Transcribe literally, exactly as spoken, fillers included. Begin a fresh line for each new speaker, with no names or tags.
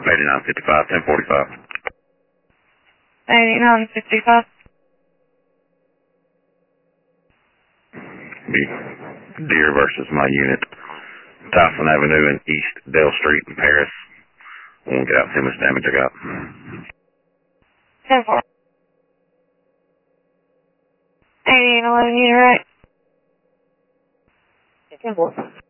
eighty-nine fifty-five, ten forty-five.
eighty-nine fifty-five.
Deer versus my unit. Tyson Avenue and East Dale Street in Paris. I won't get out and see how much damage I got.
ten four. eighty and eleven, unit right. ten four.